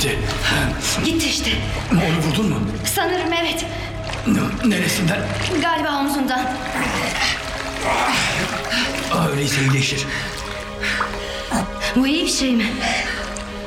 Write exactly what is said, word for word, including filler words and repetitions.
gitti. Gitti işte. Onu vurdun mu? Sanırım evet. Neresinden? Galiba omzundan. Öyleyse iyileşir. Bu iyi bir şey mi?